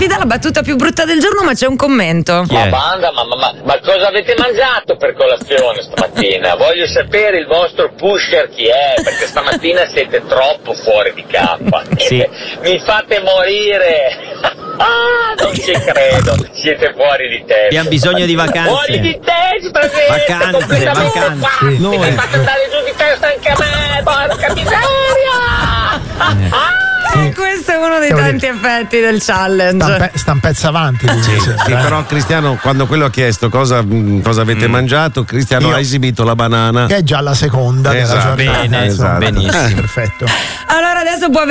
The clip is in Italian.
sfida la battuta più brutta del giorno, ma c'è un commento. Ma banda, ma cosa avete mangiato per colazione stamattina? Voglio sapere il vostro pusher chi è, perché stamattina siete troppo fuori di campo. Sì. Mi fate morire. Non ci credo, siete fuori di testa. Abbiamo bisogno di vacanze. Fuori di testa, Vacanze. Mi fate andare giù di testa anche a me, porca miseria! Questo è uno dei tanti effetti del challenge. Sta un pezzo avanti. Sì, però Cristiano, quando quello ha chiesto cosa avete mangiato, Cristiano ha esibito la banana. Che è già la seconda della giornata. Bene, esatto. benissimo. Perfetto. Allora adesso può